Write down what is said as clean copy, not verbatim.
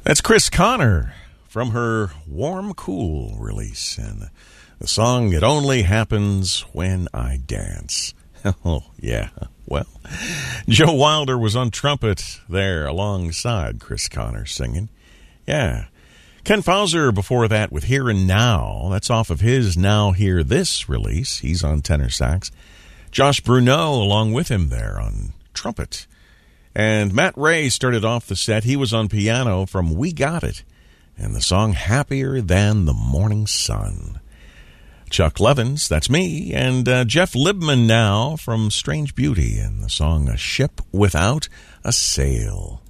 That's Chris Connor from her Warm Cool release, and the song It Only Happens When I Dance. Oh, yeah. Well, Joe Wilder was on trumpet there alongside Chris Connor singing. Yeah. Ken Fauser before that with Here and Now. That's off of his Now Hear This release. He's on tenor sax. Josh Bruneau along with him there on trumpet. And Matt Ray started off the set. He was on piano from We Got It and the song Happier Than the Morning Sun. Chuck Levins, that's me, and Jeff Libman now from Strange Beauty and the song A Ship Without a Sail.